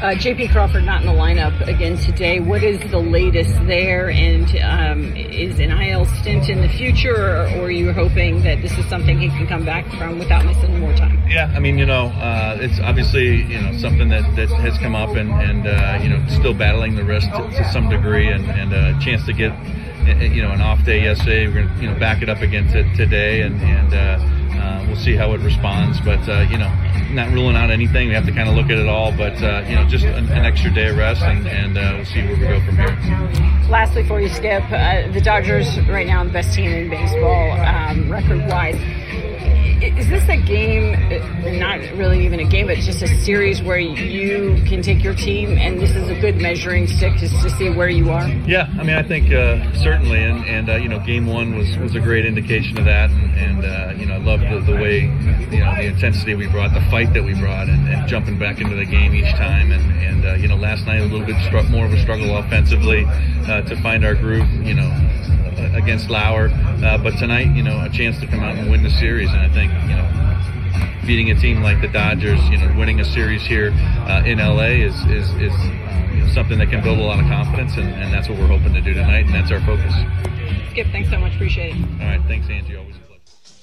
J.P. Crawford not in the lineup again today. What is the latest there? And is an IL stint in the future, or are you hoping that this is something he can come back from without missing more time? Yeah, I mean, it's obviously, something that has come up and still battling the wrist to some degree and a chance to get, an off day yesterday. We're going to, back it up again today and we'll see how it responds. But, not ruling out anything. We have to kind of look at it all, but just an extra day of rest, and we'll see where we go from here. Lastly, before you skip, the Dodgers right now are the best team in baseball, record-wise. Is this a game, not really even a game, but just a series where you can take your team, and this is a good measuring stick just to see where you are? Yeah, I mean, I think certainly, and Game 1 was a great indication of that, and I loved the way, the intensity we brought, the fight that we brought, and jumping back into the game each time, and last night a little bit more of a struggle offensively to find our groove, against Lauer, but tonight, a chance to come out and win the series, and I think, beating a team like the Dodgers, winning a series here in LA is something that can build a lot of confidence, and that's what we're hoping to do tonight, and that's our focus. Skip, thanks so much, appreciate it. All right, thanks, Angie, always a pleasure.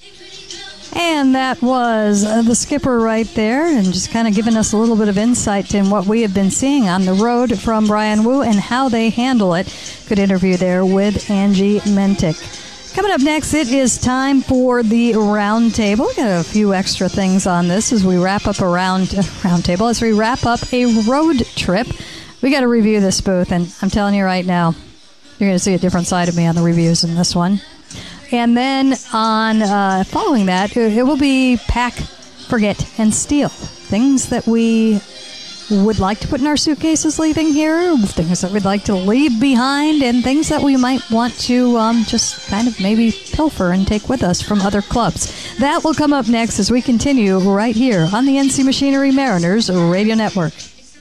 And that was the skipper right there, and just kind of giving us a little bit of insight in what we have been seeing on the road from Bryan Woo and how they handle it. Good interview there with Angie Mentick. Coming up next, it is time for the roundtable. We got a few extra things on this as we wrap up a roundtable. As we wrap up a road trip, we got to review this booth, and I'm telling you right now, you're going to see a different side of me on the reviews in this one. And then on following that, it will be pack, forget, and steal. Things that we would like to put in our suitcases leaving here, things that we'd like to leave behind, and things that we might want to just kind of maybe pilfer and take with us from other clubs. That will come up next as we continue right here on the NC Machinery Mariners Radio Network.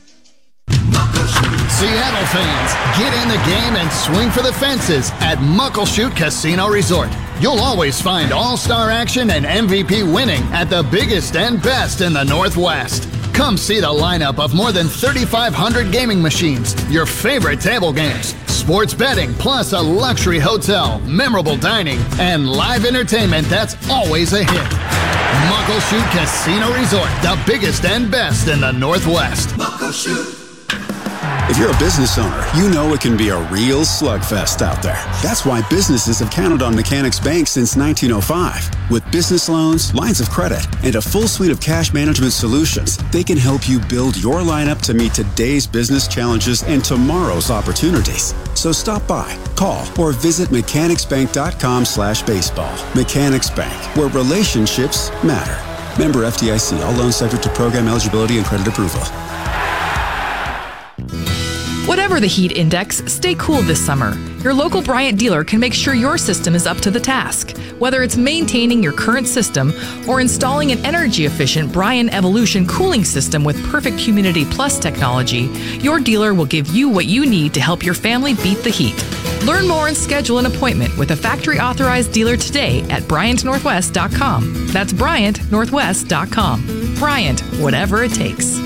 Seattle fans, get in the game and swing for the fences at Muckleshoot Casino Resort. You'll always find all-star action and MVP winning at the biggest and best in the Northwest. Come see the lineup of more than 3,500 gaming machines, your favorite table games, sports betting, plus a luxury hotel, memorable dining, and live entertainment that's always a hit. Muckleshoot Casino Resort, the biggest and best in the Northwest. Muckleshoot. If you're a business owner, you know it can be a real slugfest out there. That's why businesses have counted on Mechanics Bank since 1905. With business loans, lines of credit, and a full suite of cash management solutions, they can help you build your lineup to meet today's business challenges and tomorrow's opportunities. So stop by, call, or visit mechanicsbank.com/baseball. Mechanics Bank, where relationships matter. Member FDIC. All loans subject to program eligibility and credit approval. Whatever the heat index, stay cool this summer. Your local Bryant dealer can make sure your system is up to the task. Whether it's maintaining your current system or installing an energy-efficient Bryant Evolution cooling system with Perfect Humidity Plus technology, your dealer will give you what you need to help your family beat the heat. Learn more and schedule an appointment with a factory-authorized dealer today at BryantNorthwest.com. That's BryantNorthwest.com. Bryant, whatever it takes.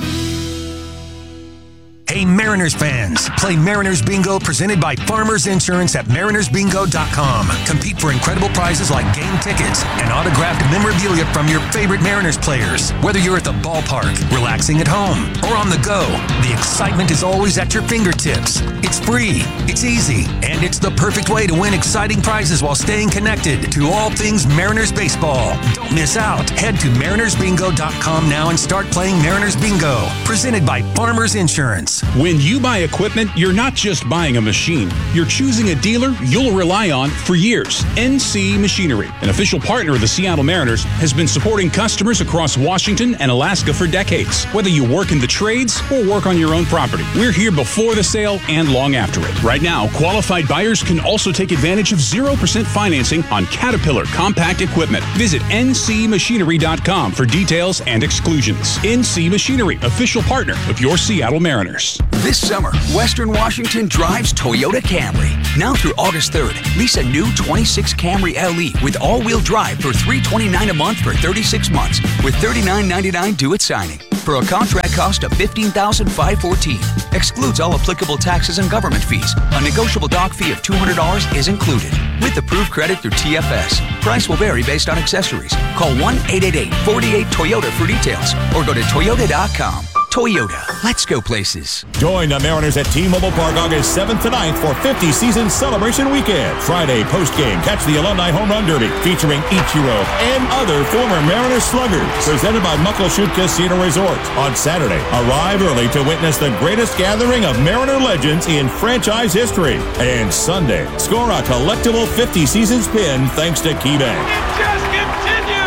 Hey Mariners fans, play Mariners Bingo presented by Farmers Insurance at MarinersBingo.com. Compete for incredible prizes like game tickets and autographed memorabilia from your favorite Mariners players. Whether you're at the ballpark, relaxing at home, or on the go, the excitement is always at your fingertips. It's free, it's easy, and it's the perfect way to win exciting prizes while staying connected to all things Mariners baseball. Don't miss out. Head to MarinersBingo.com now and start playing Mariners Bingo, presented by Farmers Insurance. When you buy equipment, you're not just buying a machine. You're choosing a dealer you'll rely on for years. NC Machinery, an official partner of the Seattle Mariners, has been supporting customers across Washington and Alaska for decades. Whether you work in the trades or work on your own property, we're here before the sale and long after it. Right now, qualified buyers can also take advantage of 0% financing on Caterpillar compact equipment. Visit ncmachinery.com for details and exclusions. NC Machinery, official partner of your Seattle Mariners. This summer, Western Washington drives Toyota Camry. Now through August 3rd, lease a new 26 Camry LE with all-wheel drive for $329 a month for 36 months with $39.99 due at signing. For a contract cost of $15,514. Excludes all applicable taxes and government fees. A negotiable dock fee of $200 is included. With approved credit through TFS. Price will vary based on accessories. Call 1-888-48-TOYOTA for details or go to Toyota.com. Toyota. Let's go places. Join the Mariners at T-Mobile Park August 7th to 9th for 50 Season Celebration Weekend. Friday postgame, catch the Alumni Home Run Derby featuring Ichiro and other former Mariners sluggers. Presented by Muckleshoot Casino Resort. On Saturday, arrive early to witness the greatest gathering of Mariner legends in franchise history. And Sunday, score a collectible 50 Seasons pin thanks to KeyBank. It just continues.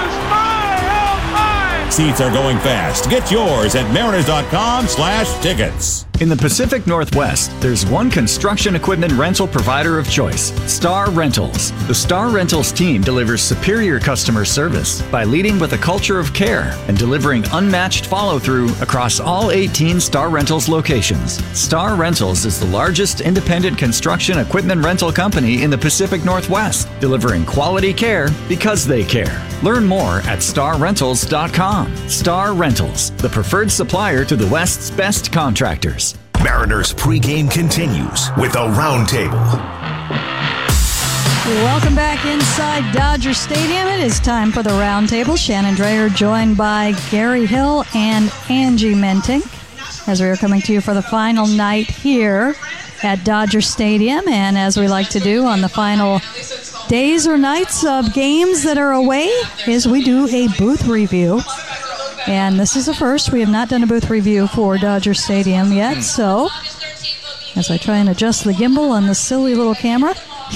Seats are going fast. Get yours at mariners.com/tickets. In the Pacific Northwest, there's one construction equipment rental provider of choice, Star Rentals. The Star Rentals team delivers superior customer service by leading with a culture of care and delivering unmatched follow-through across all 18 Star Rentals locations. Star Rentals is the largest independent construction equipment rental company in the Pacific Northwest, delivering quality care because they care. Learn more at starrentals.com. Star Rentals, the preferred supplier to the West's best contractors. Mariners pregame continues with a roundtable. Welcome back inside Dodger Stadium. It is time for the roundtable. Shannon Drayer joined by Gary Hill and Angie Mentink as we are coming to you for the final night here at Dodger Stadium. And as we like to do on the final days or nights of games that are away is we do a booth review. And this is the first. We have not done a booth review for Dodger Stadium yet. So, as I try and adjust the gimbal on this silly little camera,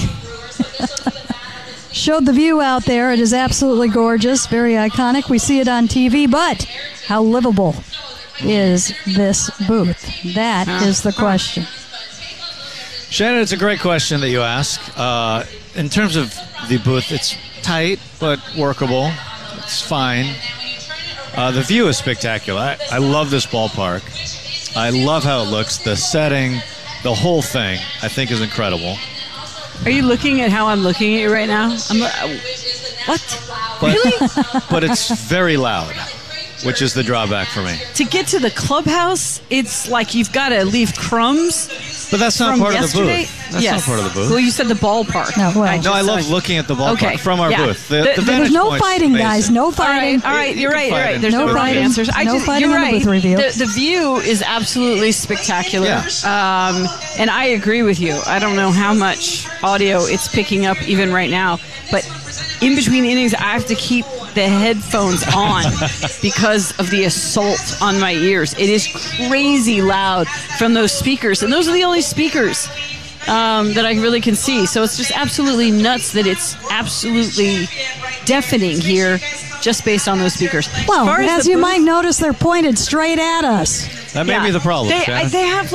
showed the view out there. It is absolutely gorgeous, very iconic. We see it on TV, but how livable is this booth? That is the question. Shannon, it's a great question that you ask. In terms of the booth, it's tight but workable. It's fine. The view is spectacular. I love this ballpark. I love how it looks. The setting, the whole thing, I think is incredible. Are you looking at how I'm looking at you right now? What? Really? But it's very loud, which is the drawback for me. To get to the clubhouse, it's like you've got to leave crumbs. But that's not part of the booth. That's not part of the booth. Well, you said the ballpark. No, I love looking at the ballpark from our booth. There's no fighting, guys. No fighting. All right, you're right. There's no fighting. Answers. No fighting you're on the booth review. The view is absolutely spectacular. Yeah. And I agree with you. I don't know how much audio it's picking up even right now, but in between innings, I have to keep the headphones on because of the assault on my ears. It is crazy loud from those speakers, and those are the only speakers that I really can see. So it's just absolutely nuts that it's absolutely deafening here just based on those speakers. Well, as you might notice, they're pointed straight at us. That may be the problem. They have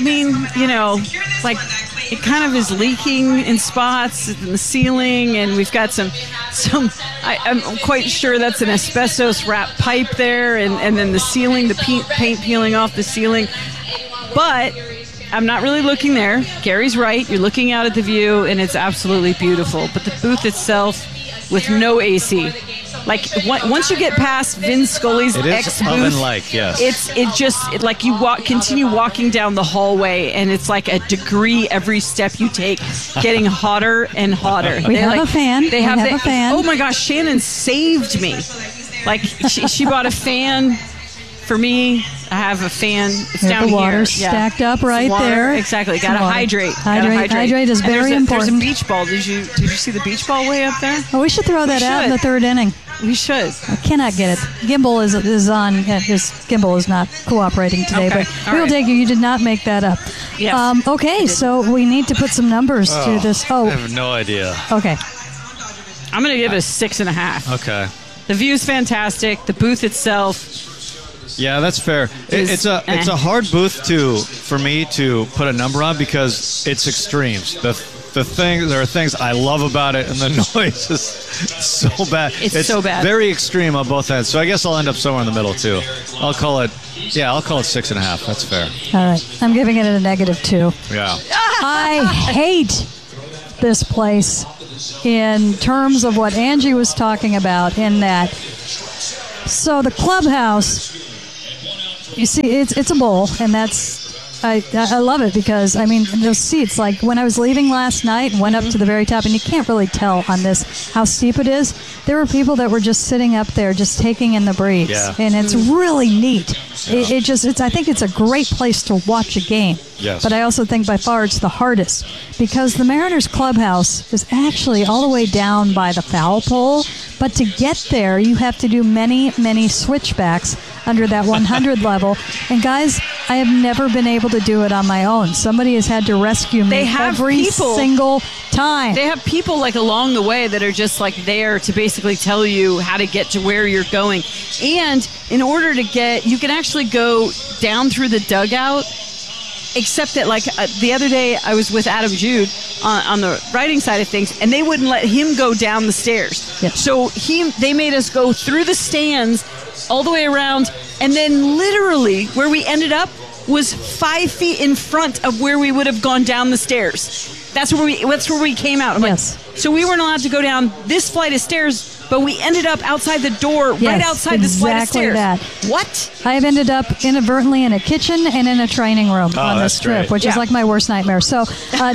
it kind of is leaking in spots in the ceiling, and we've got some I'm quite sure that's an asbestos wrapped pipe there, and then the ceiling, the paint peeling off the ceiling. But I'm not really looking there. Gary's right. You're looking out at the view, and it's absolutely beautiful. But the booth itself, with no AC, like once you get past Vin Scully's ex booth, oven-like, yes. You continue walking down the hallway, and it's like a degree every step you take, getting hotter and hotter. We have a fan. They have a fan. Oh my gosh, Shannon saved me. Like she bought a fan for me. I have a fan. It's down the water here. stacked up right there. Exactly. Got to hydrate. Hydrate is very important. There's a beach ball. Did you see the beach ball way up there? Oh, we should throw that out in the third inning. We should. I cannot get it. Gimbal is on. His gimbal is not cooperating today, but we will take you. You did not make that up. Yes. Okay, so we need to put some numbers to this. I have no idea. Okay. I'm going to give it a 6.5. Okay. The view's fantastic. The booth itself. Yeah, that's fair. It's a hard booth for me to put a number on because it's extremes. There are things I love about it, and the noise is so bad. It's so bad. Very extreme on both ends. So I guess I'll end up somewhere in the middle too. I'll call it 6.5. That's fair. All right. I'm giving it a -2. Yeah. I hate this place in terms of what Angie was talking about in that. So the clubhouse You see, it's a bowl, and that's I love it because, I mean, those seats, like when I was leaving last night and went up to the very top, and you can't really tell on this how steep it is, there were people that were just sitting up there just taking in the breeze. Yeah. And it's really neat. Yeah. I think it's a great place to watch a game. Yes. But I also think by far it's the hardest because the Mariners clubhouse is actually all the way down by the foul pole. But to get there, you have to do many, many switchbacks under that 100 level. And guys, I have never been able to do it on my own. Somebody has had to rescue me every single time. They have people like along the way that are just like there to basically tell you how to get to where you're going. And in order to get, you can actually go down through the dugout. Except that, like, the other day I was with Adam Jude on the writing side of things, and they wouldn't let him go down the stairs. Yeah. So they made us go through the stands all the way around, and then literally where we ended up was 5 feet in front of where we would have gone down the stairs. That's where we came out. I'm like, so we weren't allowed to go down this flight of stairs, but we ended up outside the door, right outside this flight of stairs. That. What? I have ended up inadvertently in a kitchen and in a training room on this trip, which is like my worst nightmare. So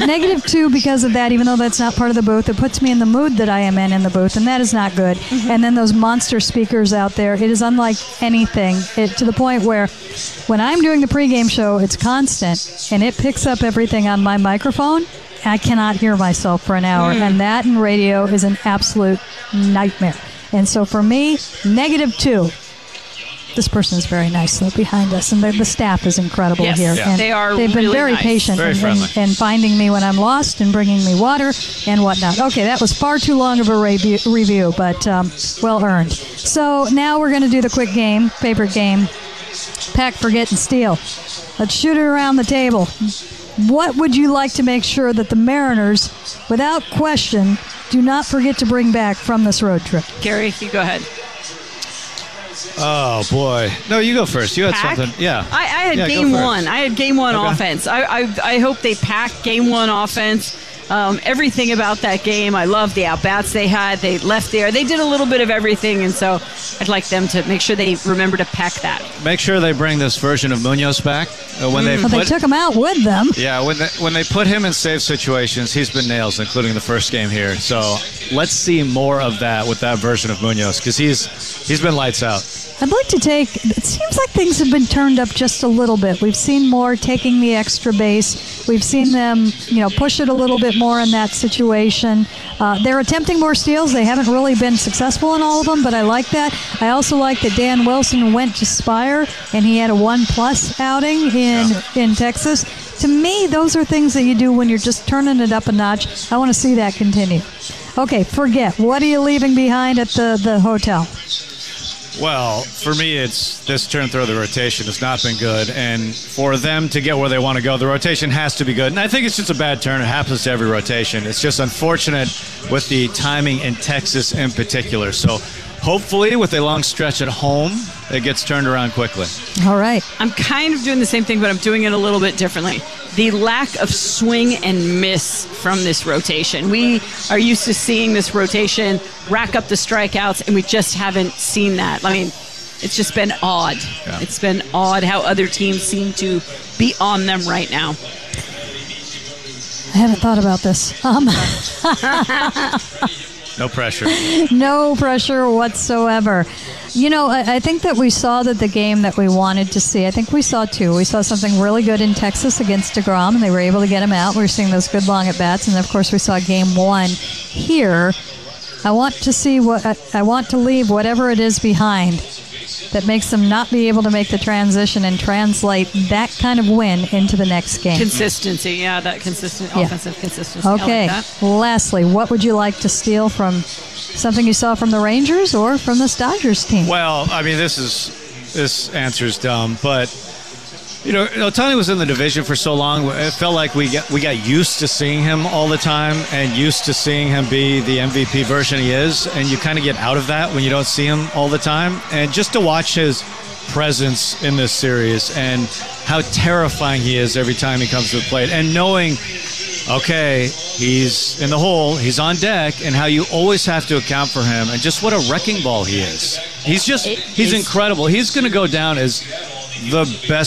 -2 because of that, even though that's not part of the booth. It puts me in the mood that I am in the booth, and that is not good. Mm-hmm. And then those monster speakers out there, it is unlike anything, to the point where when I'm doing the pregame show, it's constant, and it picks up everything on my microphone. I cannot hear myself for an hour, and that in radio is an absolute nightmare. And so for me, -2. This person is very nice though behind us, and the staff is incredible here. Yeah. And they are. They've been really very nice. patient in finding me when I'm lost and bringing me water and whatnot. Okay, that was far too long of a review, but well earned. So now we're going to do the quick game, favorite game, pack, forget, and steal. Let's shoot it around the table. What would you like to make sure that the Mariners, without question, do not forget to bring back from this road trip? Gary, you go ahead. Oh, boy. No, you go first. You had something. Yeah. I had game one. I had game one offense. I hope they pack game one offense. Everything about that game. I love the at-bats they had. They left there. They did a little bit of everything, and so I'd like them to make sure they remember to pack that. Make sure they bring this version of Munoz back. They took him out with them. Yeah, when they put him in safe situations, he's been nails, including the first game here. So let's see more of that with that version of Munoz, because he's been lights out. I'd like to it seems like things have been turned up just a little bit. We've seen more taking the extra base. We've seen them, push it a little bit more in that situation. They're attempting more steals. They haven't really been successful in all of them, but I like that. I also like that Dan Wilson went to Spire, and he had a 1+ outing in Texas. To me, those are things that you do when you're just turning it up a notch. I want to see that continue. Okay, forget. What are you leaving behind at the hotel? Well, for me, it's this turn through the rotation has not been good, and for them to get where they want to go, the rotation has to be good. And I think it's just a bad turn. It happens to every rotation. It's just unfortunate with the timing in Texas in particular. So hopefully, with a long stretch at home, it gets turned around quickly. All right. I'm kind of doing the same thing, but I'm doing it a little bit differently. The lack of swing and miss from this rotation. We are used to seeing this rotation rack up the strikeouts, and we just haven't seen that. I mean, it's just been odd. Yeah. It's been odd how other teams seem to be on them right now. I haven't thought about this. No pressure. No pressure whatsoever. I think that we saw that the game that we wanted to see, I think we saw two. We saw something really good in Texas against DeGrom, and they were able to get him out. We were seeing those good long at-bats, and, of course, we saw game one here. I want to leave whatever it is behind that makes them not be able to make the transition and translate that kind of win into the next game. Consistency, that consistent offensive consistency. Okay, I like that. Lastly, what would you like to steal from something you saw from the Rangers or from this Dodgers team? Well, I mean, this answer's dumb, but Ohtani was in the division for so long. It felt like we got used to seeing him all the time and used to seeing him be the MVP version he is, and you kind of get out of that when you don't see him all the time. And just to watch his presence in this series and how terrifying he is every time he comes to the plate, and knowing, okay, he's in the hole, he's on deck, and how you always have to account for him, and just what a wrecking ball he is. He's incredible. He's going to go down as the best